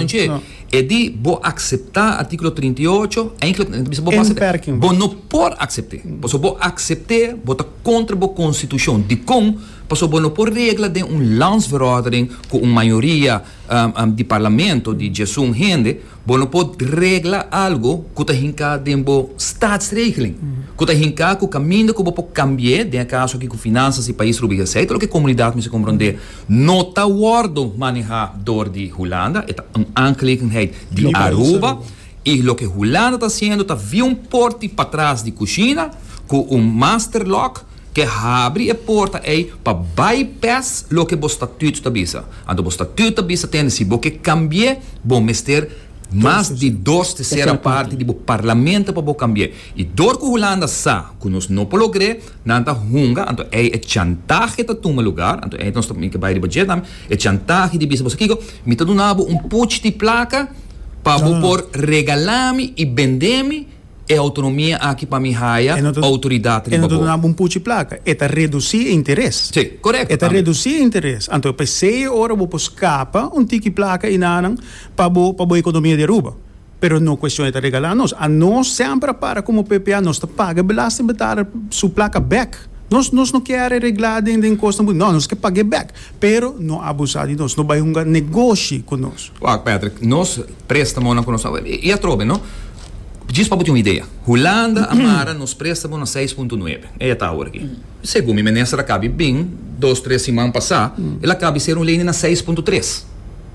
e di bo acceptar artículo 38 eigenlijk bo não por acceptar bo acceptar bota contra bo constituição de com passou bo não por regra de landsverordening com uma maioria de parlamento de Jesus gente bo não pode regla algo que tá hinca de bo staatsregeling que tá hinca que o caminho que bo pode cambiar de caso que com finanças e país rubrica aceita o que a comunidade me se compreender não tá wardo manejar door de Holanda é uma aangelegenheid de Aruba e o que Holanda está fazendo está via porte para trás de cozinha com master lock que abre a porta aí para bypass o que o estatuto está bisa. Ando o estatuto está bisa tem se bo que cambie bom mester mais de 2/3 parte do parlamento para cambiar. E dor que Holanda sa, que nós não logramos, nanta hunga, então é chantagem de tomar lugar, então é nós também que vai de budget, é chantagem de bisa aqui, me tá dando push de placa para por regalame e vendeme e autonomia aqui para mim haia autoridade de babo. Não push de placa, é reduzir interesse. Sim, correto. É reduzir interesse. Então pensei ora vou escapa tiki placa inanang para a economia de Aruba. Pero não questão é regalar nós. A nós sempre para como PPA nós paga belasting betalar sua placa back. Nós não queremos reglar de encosta muito. Não, nós queremos pagar back. Pero não abusar de nós. Não vai um negócio conosco. Patrick, nós prestamos na conosco. E a trobe, não? Diz para ter uma ideia. Holanda, Amara, nos préstamos na 6.9. É a hora aqui. Segundo a ministra, cabe bem, 2-3 semanas passar, ela cabe ser um lane na 6.3.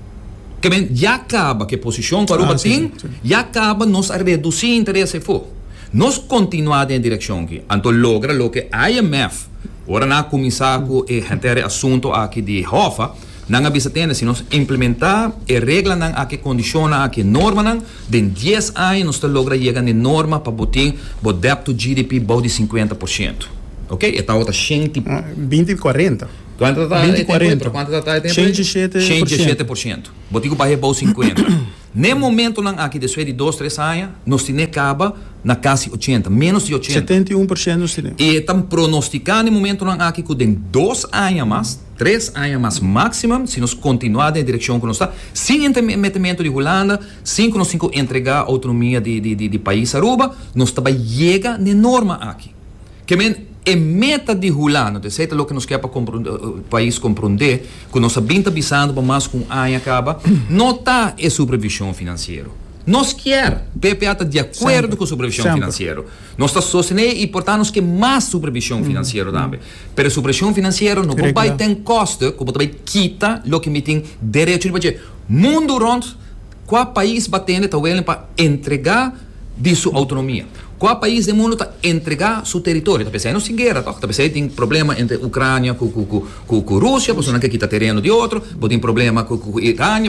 Que bem, já acaba que a posição para o batim, já acaba nos a reduzir interesse for. Nós continuamos em direção aqui. Então, logra o que a IMF, ora na começar com o assunto aqui de Hofa, Nang abisa tene, se nós implementar a regra nang a que condiciona a que norma nang, den 10 anos nós te logra chegar na norma para botar o débito GDP bom de 50%. Ok? E tá outra 20 e 40. Quanto está 20 e 40. Quanto está tempo? 107%. Botigo para rebou 50. No momento nang aqui de 2, 3 anos, nós temos acaba na quase 80, menos de 80. 71% nós temos. E estamos pronosticando no momento nang aqui que tem 2 anos mais, 3 anos mais máximo, se nós continuar na direção que nós está, sem intermetimento de Holanda, sem que nós entregar a autonomia de país Aruba, nós também chega na norma aqui. Que é meta de Holanda, de certo, o que nós quer para o país compreender, que nós estamos avisando para mais com a acaba, não está a supervisão financeira. Nós quer, PPA está de acordo com a supervisão financeira. Nós está sostenendo e, portanto, nós quer mais supervisão financeira também. Mas a supervisão financeira não vai ter custo, como também quita o que me tem direito de fazer. Mundo rondo, qual país batendo está para entregar de sua autonomia? Qual país do mundo está entregar seu território? Está pensando em guerra, está pensando tem problema entre Ucrânia com Rússia, porque não quer quitar terreno de outro, tem problema com Irã,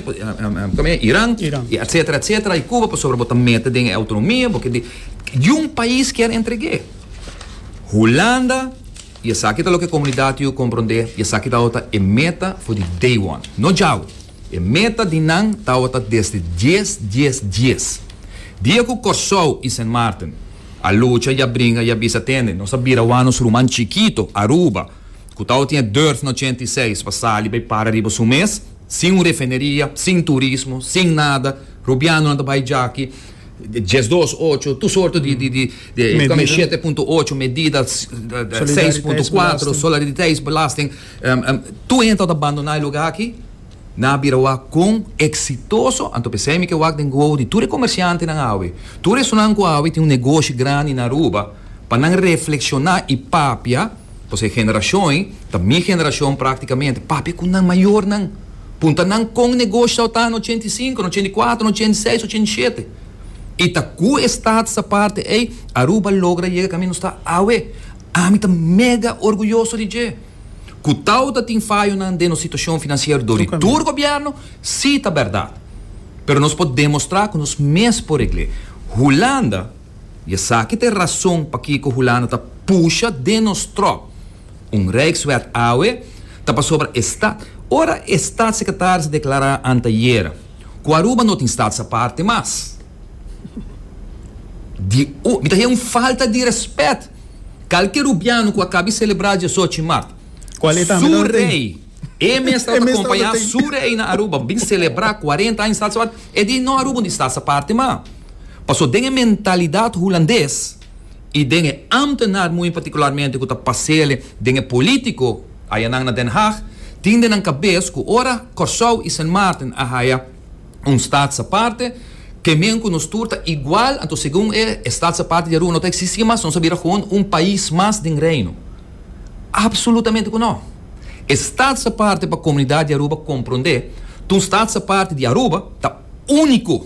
etc, etc. E Cuba, por sobre botar meta de autonomia, porque de país quer entregar. Holanda, e essa aqui é o que a comunidade eu compreender, e essa aqui é outra é meta for the day one. Não já, é meta de não está outra desde 10. Dia que o Corsol e San Martin a luta e a brinca e a bisa tende. Nós sabia o ano Ruman Chiquito, Aruba, que tal tinha dörf no 86, passar ali para riba um mês, sem refineria, sem turismo, sem nada, Rubiano não vai já aqui, 10.8, tu sorte de 7.8 medidas, 6.4, solidariedade, belasting, tu entra de abandonar o lugar aqui, na birawa com exitoso, anto pensei que o tem go de tudo comerciante na awe. Tudo isso não awe tem negócio grande na Aruba, para não reflexionar e papia, porque geração, da minha geração praticamente, papia com não maior não. Punta não com negócio tá no 85, no 84, no 86, no 87. E tá com estado essa parte aí, Aruba logra chegar caminho está awe. A mim tá mega orgulhoso de dizer. Que tal da tem falho na situação financeira do governo, sim, está verdade. Mas nós podemos demonstrar que nós mesmos por ele. Holanda, e essa aqui tem razão para que a Holanda está puxa de nós tropa. Rijkswet AUE, está para sobre Estado. Ora, Estado secretário se declara anteayer. Que Aruba não tem Estado essa parte, mas é uma falta de respeito. Qualquer rubiano que acabe de celebrar 18 de março. Surrei. E me está acompanhando Surrei na Aruba. Vim celebrar 40 anos de Estado. E de não Aruba de Estado essa parte, mas passou de mentalidade holandesa e de ambtenaar muito particularmente que está passando de político aí na Den Haag, tem na cabeça que ora Corsol e San Martin a Estado essa parte que mesmo nos turta igual, então segundo Estado essa parte de Aruba não existe mais, não sabia um país mais de reino. Absolutamente que não. Estado essa parte para a comunidade de Aruba compreender, então Estado essa parte de Aruba está único.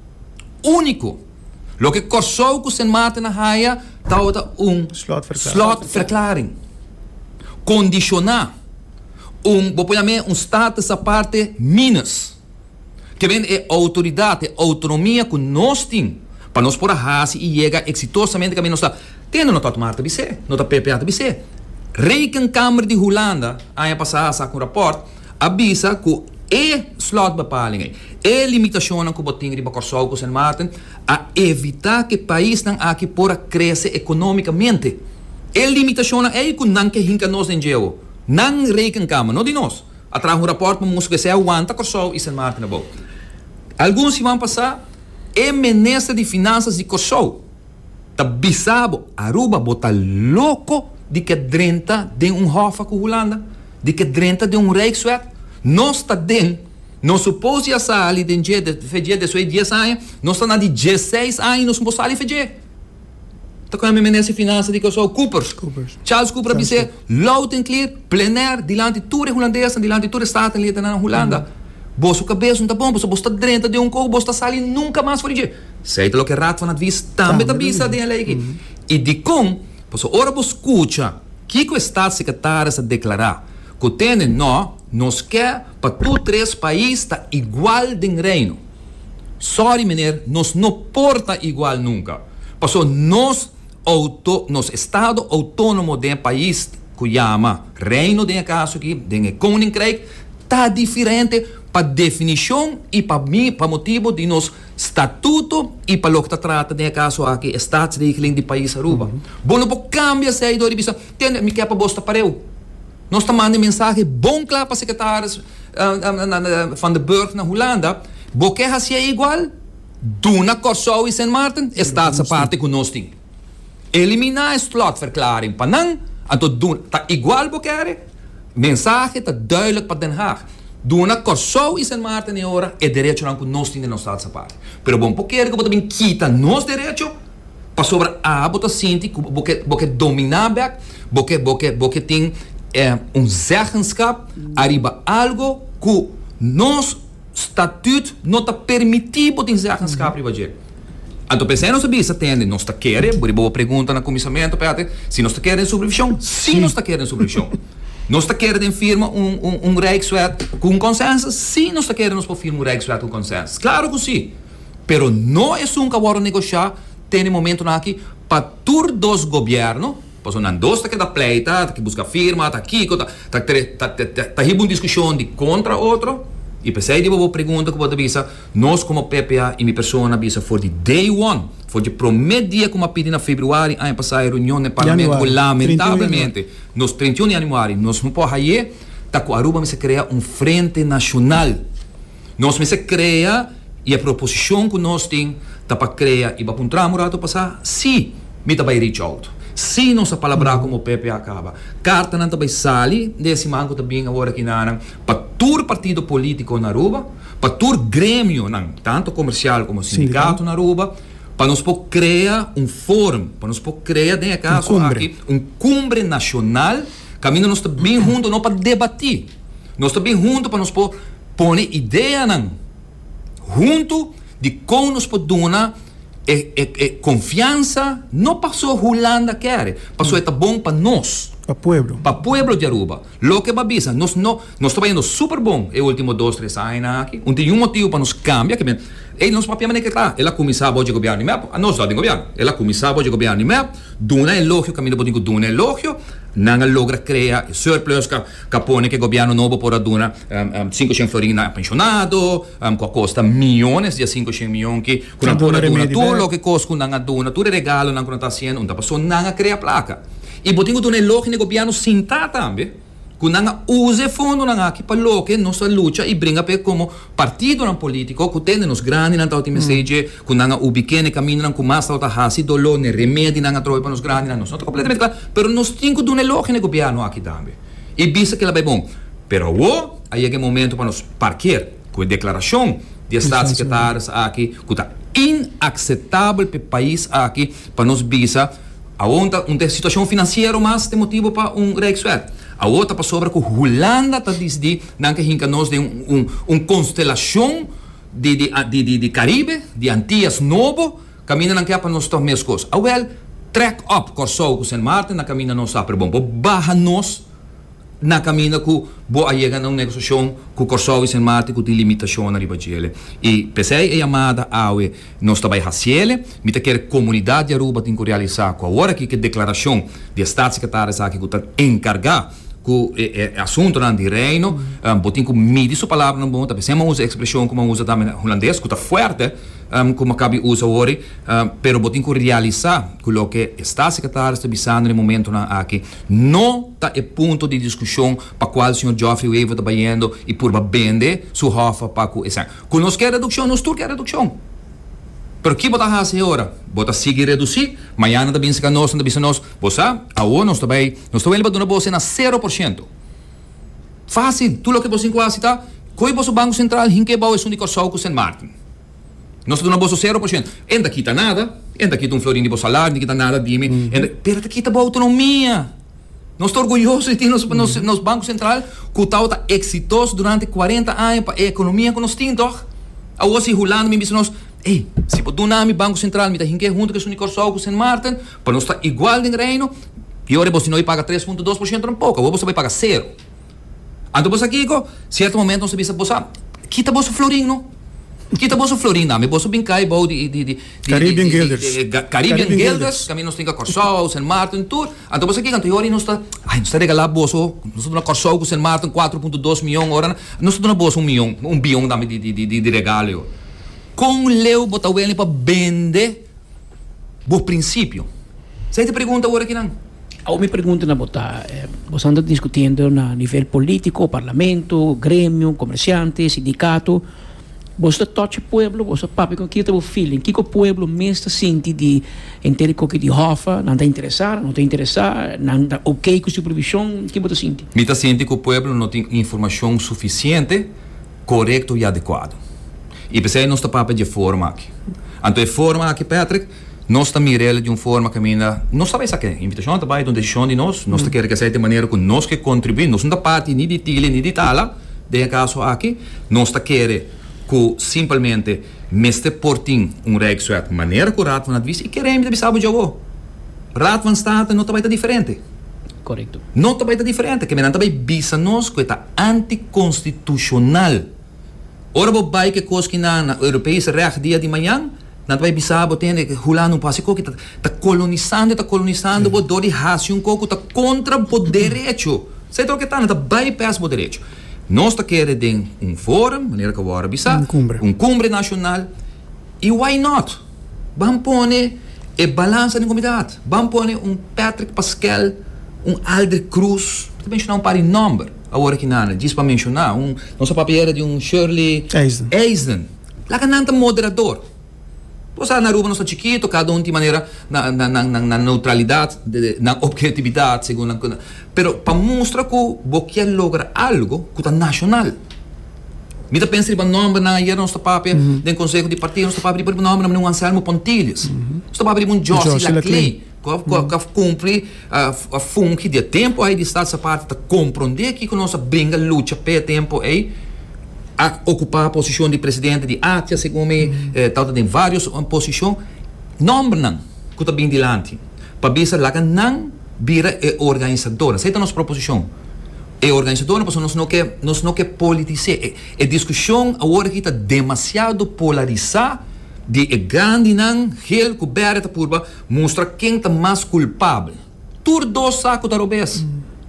Lo que Corsol com San Martin na Haia está slotverklaring. Condicionar um Estado essa parte Minas. Que vem é autoridade, autonomia que nós temos para nós pôr a raça e chegar exitosamente que nós está. Tendo não está tomar TBC, não está PPA TBC. Rekenkamer de Holanda, ano passado, com um rapport, avisa que slotbepalingen, limitações que botem de Corsol com San Martin, a evitar que o país não aqui por crescer economicamente. Limitações é que não que hinca nós em geo, não Rekenkamer, não de nós. Atrás um rapport para música se aguanta Corsol e San Martin na boca. Alguns vão passar ministro de finanças de Corsol, tá bisabo, Aruba bota louco de que drenta de hofa com Holanda, de que drenta de Rijkswet, nós está dentro, nós supôs já sair de dia de 10 anos, nós está na de 16 anos, nós não sair de Tá com a ministra de finanças de Corsol, Charles Cooper disse, loud and clear, plenaire, diante de tudo holandês, diante de tudo estado ali na Holanda. Bosso cabeça não está bom, você está drenta de coco, você está sair nunca mais for de sei lo que rato van advis também está vista de lei. E de com Pois ora vos escuta que o Estado secretário se declarar que tem não nos quer para tu 3 países tá igual de reino. Sorry, meneer, nos não porta igual nunca. Passou nos Estado autônomo de país que chama reino de caso aqui, de Koninkrijk, tá diferente para definição e para motivo de nos estatuto e para o que trata de caso aqui, estaatsregeling de país Aruba. Bom, não cambia se aí do revista, tem me quer para bosta para eu. Nós estamos mandando mensagem bom claro para secretários van de Burg na Holanda. Boque assim é igual. Duna Corsou e Sint Maarten está essa parte que nós temos. Eliminar a slotverklaring para não, então está igual boquere. Mensagem está duidelijk para Den Haag. Duna Corsou e Sint Maarten agora é direito não que nós temos na essa parte. Pero bom boquere que também quita nos direito para sobre a bota sinti que boque dominar back, boque tem zeggenschap arriba algo que nos statuut não está permitido de zeggenschap arriba je. Então pensei não sabia se atende nós está querendo, por boa pergunta na comissamento se nós está querendo supervisão, sim nós está querendo supervisão. Nós está querendo firma Rijkswet com consenso, sim nós está querendo firma Rijkswet com consenso. Claro que sim. Pero não é um que agora negociar tem momento aqui para todos os governos. Passou na dois que dá pleita, que busca firma, tá aqui, tá uma discussão de contra outro. E pensei de boa pergunta que você bisa, nós como PPA e minha pessoa bisa for de day one, for de primeiro dia como pedi na fevereiro, aí passar a reunião no parlamento, lamentavelmente, nos 31 de janeiro, nós não podemos aí, tá com Aruba se cria frente nacional. Nós se cria e a proposição que nós temos tá para criar e para apontar murato passar, sim, me tá vai reach out. Se nossa palavra como PPA acaba, carta não também sali desse manco também agora aqui na para todo partido político na Aruba, para todo grêmio, tanto comercial como sindicato na Aruba, para nós poder criar fórum, para nós poder criar de caso aqui cumbre nacional, caminho nós bem junto não para debater, nós bem junto para nós poder pôr ideia junto de como nós podemos confiança não passou Holanda quer, passou é bom para nós, para pueblo de Aruba. Lo que babisa, nós estamos indo super bom e último 2-3 anos aqui. Tem motivo para nos cambiar, que bem, nós papel que tá, ela começava de governo MEP, nós lá de governo, ela começava de governo MEP, duna elogio, caminho botinho duna elogio, não logra criar surplus que põe que governo novo por a duna 500 florina pensionado, com custa milhões de 500 milhões que com a duna tudo o que custa com a duna, tudo regalo não está sendo, não passou não cria placa. E botinho duna elogio no governo sinta também. Que não use fundo aqui para o que nossa luta e brinca para como partido político que tem nos grandes na última mensagem que não o pequeno caminho com mais alta raça dolor ne remédio não troca para nos grandes nós não completamente claro, pero nós temos que elogio no governo aqui também e bisa que ela vai bom, pero aí é que momento para nos parquear com a declaração de Estado secretários aqui que está inaceitável para o país aqui para nos bisa aonde uma situação financeira mais tem motivo para Rijkswet. A outra para sobre que a Holanda está dizendo que nós temos constelação de Caribe, de Antillas Novo, caminha não quer para nós tomar as coisas. Track up Corsou com Sint Maarten, na caminha não está para bom, barra nós na caminha que boa chega na negociação com Corsou e Sint Maarten que tem limitação na ribagele. E pensei a chamada aue nós também raciele, me te quer comunidade de Aruba tem que realizar com a hora que declaração de Estado secretários aqui que está encarregado que assunto de reino, botin que mide sua palavra não bom, também sem usa expressão como usa também holandês, que está forte, como cabe usa hoje, pero botin que realizar que o que está secretário está bisando no momento aqui, não está é ponto de discussão para qual o senhor Geoffrey Weaver está indo e por vender sua hofa para que essa, que nós quer redução, nós tudo quer redução. Pero que bota fazer agora? Bota seguir reduzir, amanhã da bem se nós, da bem se nós, você, agora nós também para dar você na 0%. Fácil, tudo o que você quase está, coi você Banco Central, hinque bau é único só com Sint Maarten. Nós damos você 0%. Ainda quita nada, ainda quita florim de salário, não quita nada de mim, pero quita boa autonomia. Nós estamos orgulhosos de ter nos Banco Central, que está exitoso durante 40 anos para a economia que nós temos. Agora se Holanda me diz nós, se pode dar o Banco Central, me dá junto que é o único só com Sint Maarten, para nós estar igual de reino, e agora você não vai pagar 3,2% um pouco, agora você vai pagar 0%. Então, você aqui, certo momento, nós sabemos, você, quita você florinho, Kita boso Florinda, me boso bincai bau di Caribbean Guilders. Caribbean Guilders, kami nos tinga Corsau, San Martin tour. Anto boso aqui canto yori nos ta regalar boso, nos na Corsau com San Martin 4.2 milhão ora, nos na boso 1 milhão, 1 bilhão dami di regalo. Com leu bota ele para vender bo princípio. Você te pergunta agora aqui não? Eu me pergunto na botar, você anda discutindo na nível político, parlamento, grêmio, comerciante, sindicato. Você toca o povo, você papi com que o feeling, que o povo mesmo sente de entender que de hofa, não está interessado, não está ok com a supervisão, que você sente? Me está sente que o povo não tem informação suficiente, correto e adequado. E pensei nós está papi de forma aqui. Então a forma aqui, Patrick, nós estamos mirando de uma forma que ainda nós sabemos aqui, invitação está de uma decisão de nós está querendo que seja de maneira que nós que contribuímos, nós não está parte nem de Tile nem de Tala, de caso aqui, nós está querendo que simplesmente meste portim reg suet maneira que o raad van het wist, ik querem de bisabo jogo. Raad van State não está diferente. Correto. Não está diferente, que menanta vai bisa nós que está anticonstitucional. Ora bo bai que coski na europese recht dia de manhã, não vai bisabo tem que hular no passe que tá colonizando bo dori racion coco tá contra o direito. Sei que tá na bypass o direito. Nós queremos fórum, maneira que eu vou avisar, cumbre nacional, e why not? Vamos pôr a balança na comunidade, vamos pôr Patrick Pascal, Alder Cruz, vou mencionar par de nome, agora que nada, diz para mencionar, nossa papel de Shirley Eisden, lá que não é moderador. Você na rua, nós estamos chiquito, cada tem maneira na neutralidade, na objetividade, segundo. Pero para mostrar que você quer lograr algo que é nacional. Me dá pensar em nome na era nosso papo, do Conselho de Partido, nosso papo de nome no Anselmo Pontilhas, nosso papo de Josi Laclay, que cumpre a função de tempo aí de estar essa parte, de compreender que nossa briga, luta, pé tempo aí. A ocupar a posição de presidente de ATIA, segundo me, tal tem várias posições, nome não, que está bem dilante, para ver se lá não vira organizadora, essa é a nossa proposição. É organizadora, porque nós não quer politizar, a discussão agora que está demasiado polarizada, de grande não, heel coberta por mostra quem está mais culpável. Tur dois sacos da robês,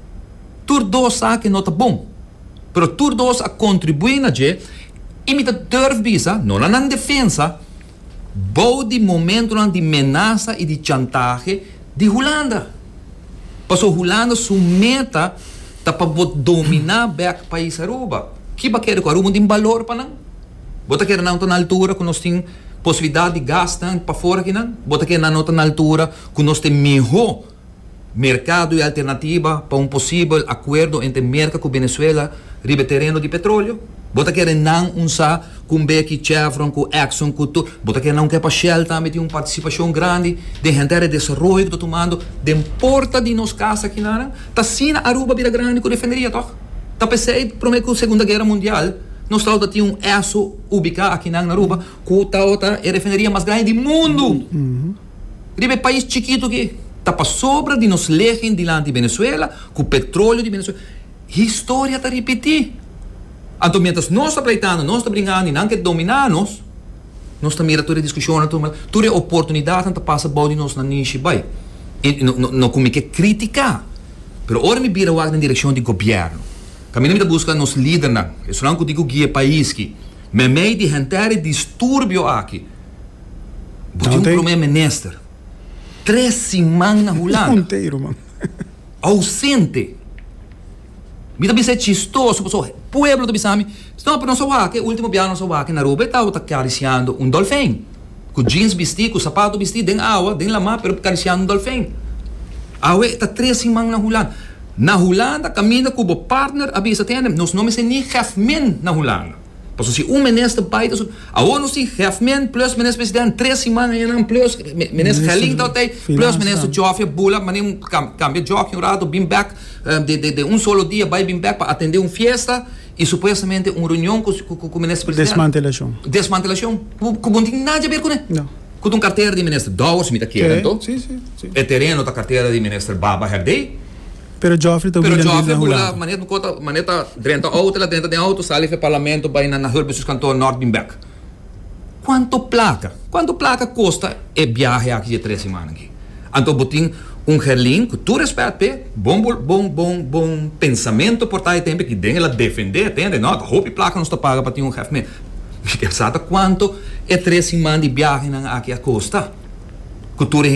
tur dois sacos não está bom. Pero todos a contribuir na je e me durf bisa, não na defesa, bom de momento de ameaça e de chantagem de Holanda. Passou Holanda sua meta tá para dominar o país Aruba. Que ba quer com Aruba tem valor para não? Bota quer na outra altura que nós tem possibilidade de gastar para fora que não? Bota quer na outra altura que nós tem melhor mercado e alternativa para possível acordo entre América e Venezuela ribe terreno de petróleo. Bota que não usar com Becky, Chevron, com Exxon, com tudo. Bota que não quer para Shell também tem uma participação grande de gente de desenvolvimento que está tomando de importa de nos casa aqui na tá sim a Aruba vira grande que defenderia toch? Tá pensei promete que a Segunda Guerra Mundial nós estamos tinha ESO ubicado aqui na Aruba que tá outra é a defenderia mais grande do mundo. Ribe país chiquito que tá para sobra de nos legem diante de Venezuela com petróleo de Venezuela. História está repetir. Então, mientras nós estamos pleitando, nós estamos brincando e não quer dominar nós estamos mirando toda a discussão, toda a oportunidade que passa por nós na niche. Não como que criticar. Mas agora me vira na direção do governo. Caminho me busca nos líderes, isso não digo guia país que me meio de gente distúrbio aqui. Bote primeiro-ministro 3 semanas na Holanda. Ausente. Me dá ser chistoso, pessoal. Pueblo do Bissami. Não, pero não que o último piano não na Aruba estava acariciando dolfim. Com jeans vestido, com sapato vestido, dentro água, dentro la mar, pero acariciando dolfim. Awe está 3 semanas na Holanda. Na Holanda, caminha com o partner, avisa tem, nós não se nem chefman na Holanda. Porque se ministro pai, agora nós temos chefman plus ministro presidente 3 semanas e plus ministro Gelling plus ministro Joffre Bula, mas nem cambia jockey um rato, bem back de solo dia, vai bem back para atender uma festa e supostamente uma reunião com o ministro presidente. Desmantelação. Como não tem nada a ver com isso. Não. Com uma carteira de ministro Dawes, me está querendo. Sim. É terreno da carteira de ministro Baba Herdey. Pero Joffrey to Pero bilang Joffrey din na bula Hollanda. maneta drenta de auto sali fe parlamento vai na hulp sus kantoor Noordinbeck. Quanto placa custa e viaje aqui de 3 semanas aqui. Anto botin gerlin que tu respeita bom pensamento por tai tempo que den ela defender, entende? Não, hope placa não está paga para ter chef me. Que sabe quanto é 3 semanas de viagem aqui a custa? Cultura